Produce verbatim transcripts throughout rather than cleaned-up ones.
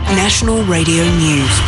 National Radio News.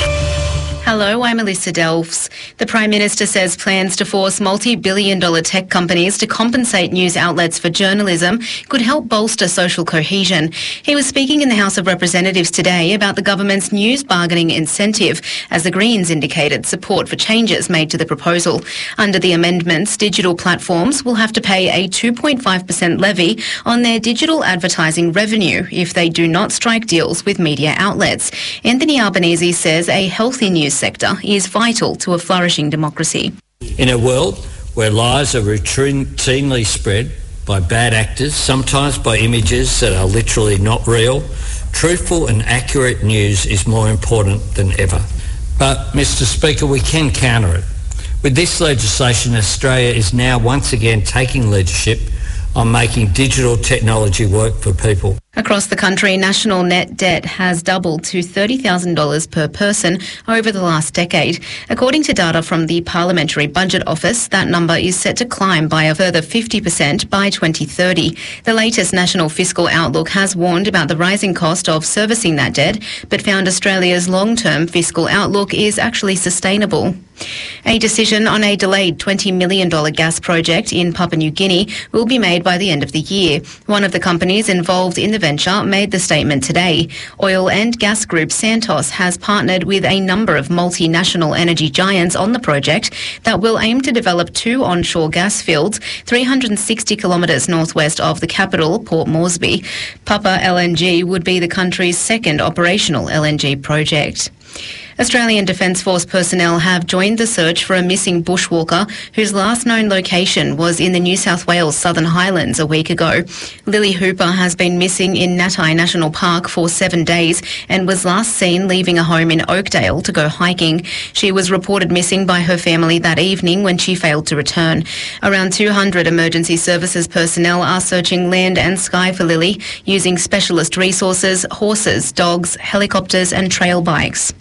Hello, I'm Alyssa Delves. The Prime Minister says plans to force multi-billion dollar tech companies to compensate news outlets for journalism could help bolster social cohesion. He was speaking in the House of Representatives today about the government's news bargaining incentive, as the Greens indicated support for changes made to the proposal. Under the amendments, digital platforms will have to pay a two point five percent levy on their digital advertising revenue if they do not strike deals with media outlets. Anthony Albanese says a healthy news sector is vital to a flourishing democracy. In a world where lies are routinely spread by bad actors, sometimes by images that are literally not real, truthful and accurate news is more important than ever. But, Mister Speaker, we can counter it. With this legislation, Australia is now once again taking leadership on making digital technology work for people. Across the country, national net debt has doubled to thirty thousand dollars per person over the last decade. According to data from the Parliamentary Budget Office, that number is set to climb by a further fifty percent by twenty thirty. The latest National Fiscal Outlook has warned about the rising cost of servicing that debt, but found Australia's long-term fiscal outlook is actually sustainable. A decision on a delayed twenty million dollars gas project in Papua New Guinea will be made by the end of the year. One of the companies involved in the venture made the statement today. Oil and gas group Santos has partnered with a number of multinational energy giants on the project that will aim to develop two onshore gas fields three hundred sixty kilometres northwest of the capital, Port Moresby. Papua L N G would be the country's second operational L N G project. Australian Defence Force personnel have joined the search for a missing bushwalker whose last known location was in the New South Wales Southern Highlands a week ago. Lily Hooper has been missing in Natai National Park for seven days and was last seen leaving a home in Oakdale to go hiking. She was reported missing by her family that evening when she failed to return. Around two hundred emergency services personnel are searching land and sky for Lily using specialist resources, horses, dogs, helicopters and trail bikes.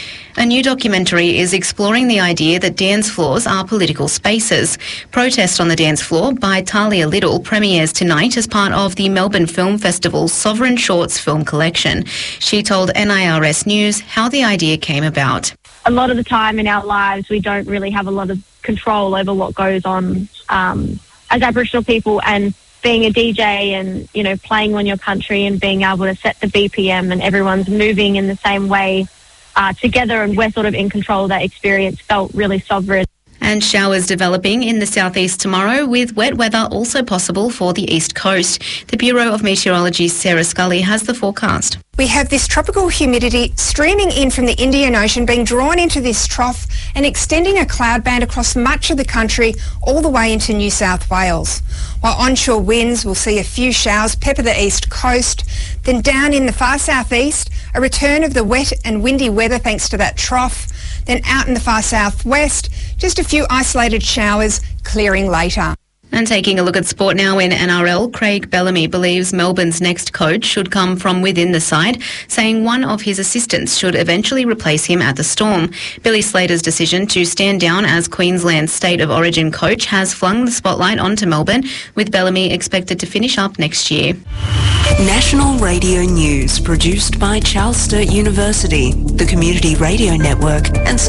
A new documentary is exploring the idea that dance floors are political spaces. Protest on the Dance Floor by Talia Little premieres tonight as part of the Melbourne Film Festival's Sovereign Shorts film collection. She told N I R S News how the idea came about. A lot of the time in our lives, we don't really have a lot of control over what goes on um, as Aboriginal people, and being a D J and, you know, playing on your country and being able to set the B P M and everyone's moving in the same way Uh, together, and we're sort of in control of that experience, felt really sovereign. And showers developing in the southeast tomorrow, with wet weather also possible for the east coast. The Bureau of Meteorology's Sarah Scully has the forecast. We have this tropical humidity streaming in from the Indian Ocean, being drawn into this trough and extending a cloud band across much of the country all the way into New South Wales. While onshore winds will see a few showers pepper the east coast, then down in the far southeast, a return of the wet and windy weather thanks to that trough. Then out in the far southwest, just a few isolated showers clearing later. And taking a look at sport now in N R L, Craig Bellamy believes Melbourne's next coach should come from within the side, saying one of his assistants should eventually replace him at the Storm. Billy Slater's decision to stand down as Queensland's State of Origin coach has flung the spotlight onto Melbourne, with Bellamy expected to finish up next year. National Radio News, produced by Charles Sturt University, the Community Radio Network and